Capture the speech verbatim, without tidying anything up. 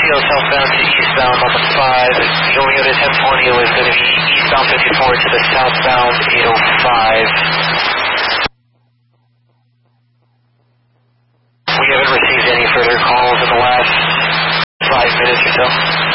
T O southbound to eastbound on the five. Going over to ten twenty, it was going to be eastbound fifty-four to the southbound eight oh five. We haven't received any further calls in the last five minutes or so.